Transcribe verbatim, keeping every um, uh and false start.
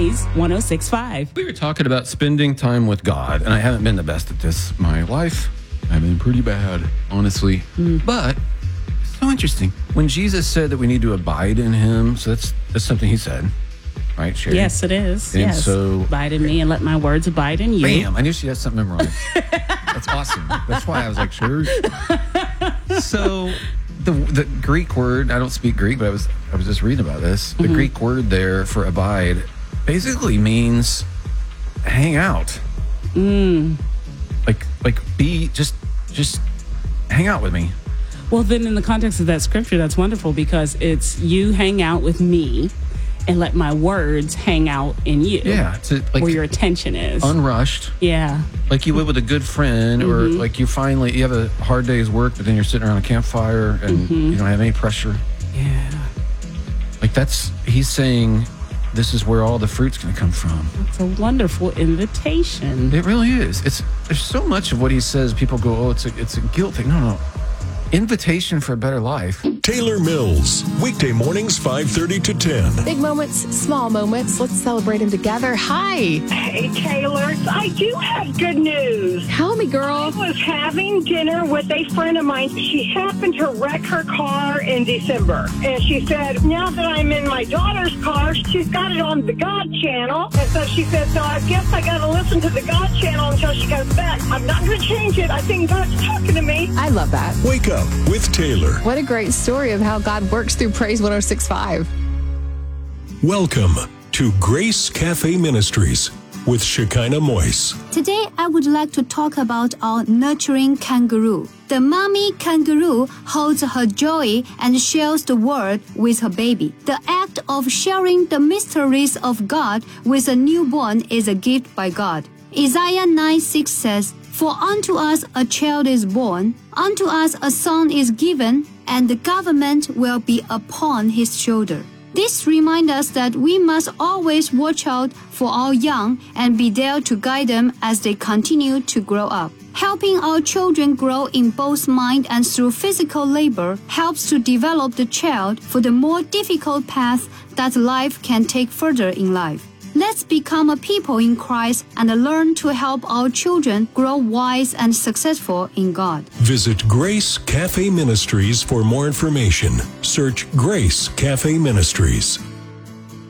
Praise one oh six point five. We were talking about spending time with God, and I haven't been the best at this my life. I've been pretty bad, honestly. Mm. But it's so interesting. When Jesus said that we need to abide in him, so that's that's something he said, right, Sherry? Yes, it is. And yes. so, abide in me and let my words abide in you. Bam! I knew she had something memorized. That's awesome. That's why I was like, sure. So the the Greek word, I don't speak Greek, but I was I was just reading about this. The mm-hmm. Greek word there for abide basically means hang out. Mm. Like like be just just hang out with me. Well, then in the context of that scripture, that's wonderful because it's you hang out with me and let my words hang out in you. Yeah. To, like, where your attention is. Unrushed. Yeah. Like you live with a good friend mm-hmm. or like you finally, you have a hard day's work, but then you're sitting around a campfire and mm-hmm. you don't have any pressure. Yeah. Like that's, he's saying this is where all the fruit's going to come from. It's a wonderful invitation. It really is. It's, there's so much of what he says, people go, oh, it's a, it's a guilt thing. No, no. Invitation for a better life. Taylor Mills, weekday mornings five thirty to ten. Big moments, small moments. Let's celebrate them together. Hi. Hey, Taylor. I do have good news. Tell me, girl. I was having dinner with a friend of mine. She happened to wreck her car in December. And she said, now that I'm in my daughter's car, she's got it on the God channel. And so she said, so I guess I got to listen to the God channel until she goes back. I'm not going to change it. I think God's talking to me. I love that. Wake up with Taylor. What a great story of how God works through Praise one oh six point five. Welcome to Grace Cafe Ministries with Shekinah Moise. Today, I would like to talk about our nurturing kangaroo. The mommy kangaroo holds her joy and shares the word with her baby. The act of sharing the mysteries of God with a newborn is a gift by God. Isaiah nine six says, For unto us a child is born, unto us a son is given, and the government will be upon his shoulder. This reminds us that we must always watch out for our young and be there to guide them as they continue to grow up. Helping our children grow in both mind and through physical labor helps to develop the child for the more difficult path that life can take further in life. Let's become a people in Christ and learn to help our children grow wise and successful in God. Visit Grace Cafe Ministries for more information. Search Grace Cafe Ministries.